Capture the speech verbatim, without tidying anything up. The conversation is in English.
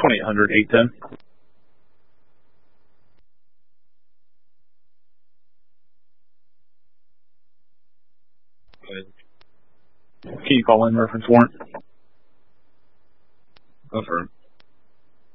twenty-eight hundred, eight ten. Can you call in reference warrant? Affirm.